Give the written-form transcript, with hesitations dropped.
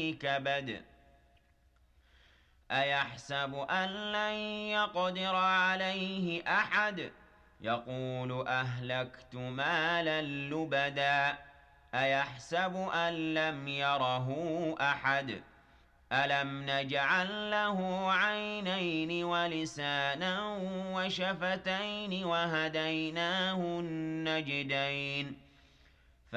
في كبد أيحسب أن لن يقدر عليه أحد يقول أهلكت مالا لبدا أيحسب أن لم يره أحد ألم نجعل له عينين ولسانا وشفتين وهديناه النجدين